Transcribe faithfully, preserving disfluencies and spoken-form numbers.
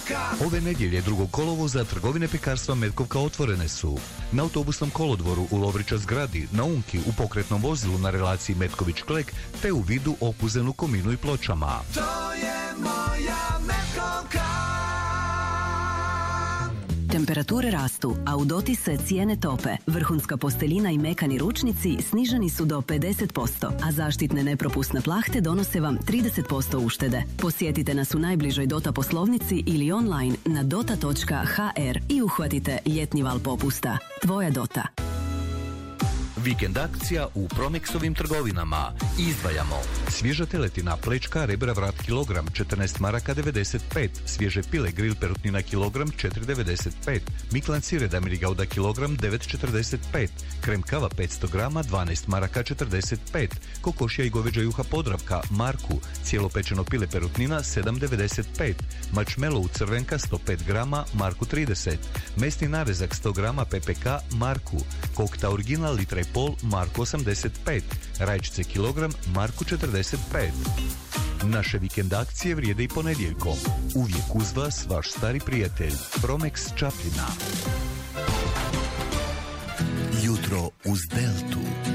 Ove nedjelje drugog kolovoza trgovine pekarstva Metkovka otvorene su. Na autobusnom kolodvoru u Lovrića zgradi, na Unki, u pokretnom vozilu na relaciji Metković-Klek, te u Vidu, Opuzenu, Kominu i Pločama. To je moja Metkovka. Temperature rastu, a u dotisku cijene tope. Vrhunska posteljina i mekani ručnici sniženi su do pedeset posto, a zaštitne nepropusne plahte donose vam trideset posto uštede. Posjetite nas u najbližoj Dota poslovnici ili online na dota točka ha er i uhvatite ljetni val popusta. Tvoja Dota. Vikend akcija u Promexovim trgovinama. Izdvajamo svježa teletina, plečka, rebra, vrat kilogram, četrnaest maraka devedeset pet, svježe pile, grill perutnina kilogram, četiri devedeset pet, Miklan sireda mirigauda kilogram, devet četrdeset pet, krem kava petsto grama, dvanaest maraka četrdeset pet, kokošja i goveđa juha Podravka, marku, cijelo pečeno pile perutnina, sedam devedeset pet, mačmelo crvenka sto pet grama, marku trideset, mesni narezak sto grama pe pe ka, marku, kokta original litra i pol, marku osamdeset pet, rajčice kilogram, marku četrdeset pet. Naše vikend akcije vrijede i ponedjeljkom. Uvijek uz vas vaš stari prijatelj Promex Čapljina. Jutro uz Deltu.